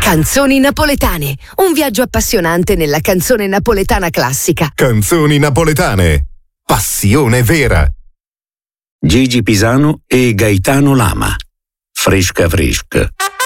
Canzoni napoletane, un viaggio appassionante nella canzone napoletana classica. Canzoni napoletane, passione vera. Gigi Pisano e Gaetano Lama. Fresca Fresca.